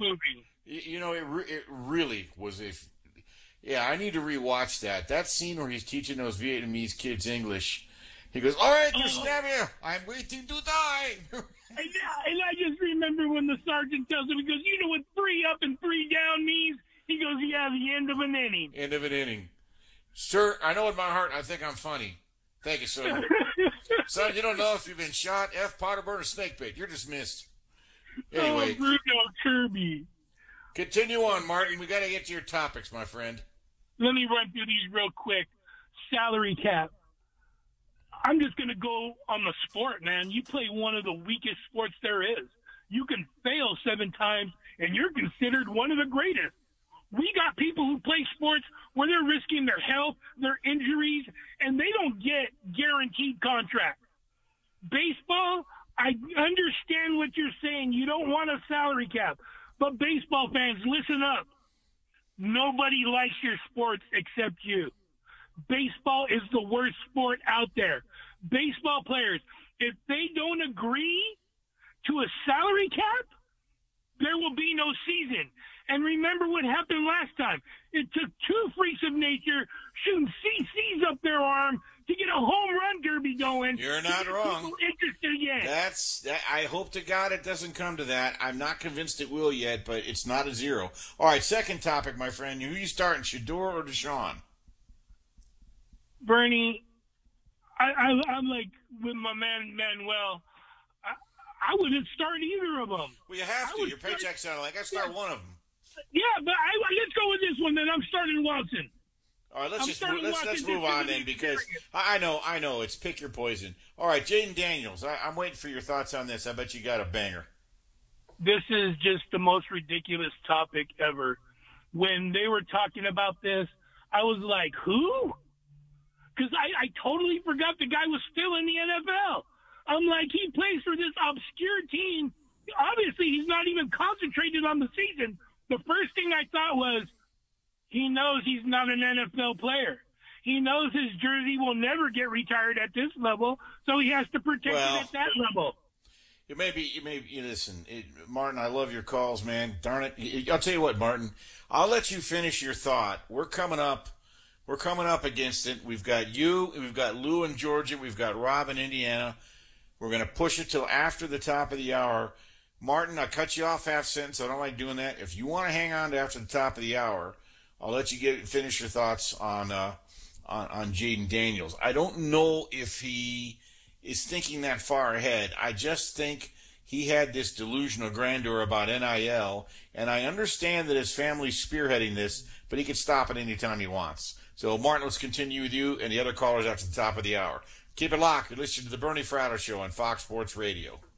movie. It really was yeah, I need to rewatch that. That scene where he's teaching those Vietnamese kids English. He goes, "All right, you stand here. I'm waiting to die." And I just remember when the sergeant tells him, he goes, "You know what 3 up and 3 down means?" He goes, "Yeah, the end of an inning." End of an inning. Sir, I know in my heart I think I'm funny. Thank you, sir. Son, you don't know if you've been shot, F, pot, or burn, or snake bait. You're dismissed. Anyway. Bruno Kirby. Continue on, Martin. We got to get to your topics, my friend. Let me run through these real quick. Salary cap. I'm just going to go on the sport, man. You play one of the weakest sports there is. You can fail 7 times, and you're considered one of the greatest. We got people who play sports where they're risking their health, their injuries, and they don't get guaranteed contracts. Baseball, I understand what you're saying. You don't want a salary cap. But baseball fans, listen up. Nobody likes your sports except you. Baseball is the worst sport out there. Baseball players, if they don't agree to a salary cap, there will be no season. And remember what happened last time. It took 2 freaks of nature shooting CCs up their arm to get a home run derby going. You're not wrong. Interested yet. I hope to God it doesn't come to that. I'm not convinced it will yet, but it's not a 0. All right, second topic, my friend. Who you starting, Shedeur or Deshaun? Bernie, I'm like with my man Manuel. I wouldn't start either of them. Well, you have to. Your paycheck's out. Like I start one of them. Yeah, but let's go with this one. Then I'm starting Watson. All right, let's move on then because I know it's pick your poison. All right, Jaden Daniels, I'm waiting for your thoughts on this. I bet you got a banger. This is just the most ridiculous topic ever. When they were talking about this, I was like, who? Because I totally forgot the guy was still in the NFL. I'm like, he plays for this obscure team. Obviously, he's not even concentrated on the season. The first thing I thought was, he knows he's not an NFL player. He knows his jersey will never get retired at this level, so he has to protect it at that level. Listen, Martin, I love your calls, man. Darn it. I'll tell you what, Martin, I'll let you finish your thought. We're coming up against it. We've got you, we've got Lou in Georgia, we've got Rob in Indiana. We're going to push it till after the top of the hour. Martin, I cut you off half sentence. I don't like doing that. If you want to hang on to after the top of the hour, I'll let you finish your thoughts on Jaden Daniels. I don't know if he is thinking that far ahead. I just think he had this delusional grandeur about NIL, and I understand that his family's spearheading this, but he can stop it anytime he wants. So, Martin, let's continue with you and the other callers after the top of the hour. Keep it locked. You're listening to the Bernie Fratto Show on Fox Sports Radio.